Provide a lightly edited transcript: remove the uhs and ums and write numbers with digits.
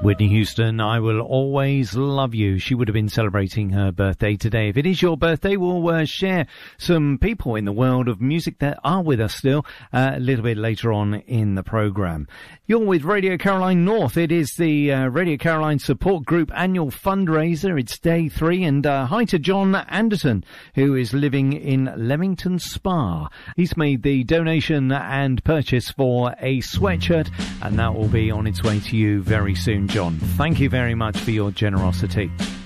Whitney Houston, I Will Always Love You. She would have been celebrating her birthday today. If it is your birthday, we'll share some people in the world of music that are with us still a little bit later on in the programme. You're with Radio Caroline North. It is the Radio Caroline Support Group annual fundraiser. It's day 3. And hi to John Anderson, who is living in Leamington Spa. He's made the donation and purchase for a sweatshirt, and that will be on its way to you very soon, John. Thank you very much for your generosity.